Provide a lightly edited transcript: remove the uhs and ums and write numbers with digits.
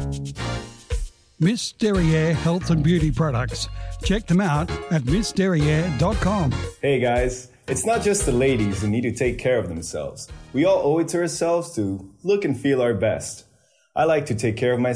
Miss Derriere Health and Beauty Products. Check them out at missderriere.com. Hey guys, it's not just the ladies who need to take care of themselves. We all owe it to ourselves to look and feel our best. I like to take care of myself